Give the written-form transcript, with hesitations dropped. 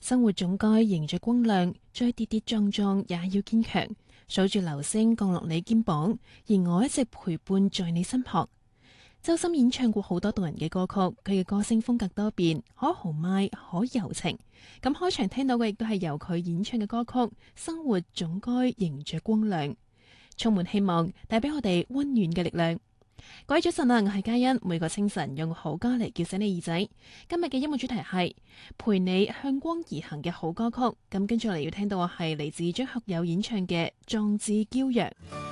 生活總該迎着光亮，再跌跌撞撞也要堅強。數住流星降落你肩膀，而我一直陪伴在你身旁。周深演唱過好多動人嘅歌曲，佢嘅歌聲風格多變，可豪邁，可柔情。咁開場聽到嘅亦都係由佢演唱嘅歌曲《生活總該迎着光亮》，充滿希望，帶俾我哋溫暖嘅力量。各位早晨啊，我係嘉欣，每個清晨用好歌嚟叫醒你耳仔。今日嘅音樂主題係陪你向光而行嘅好歌曲。咁跟住嚟要聽到嘅係嚟自張學友演唱嘅《壯志驕陽》。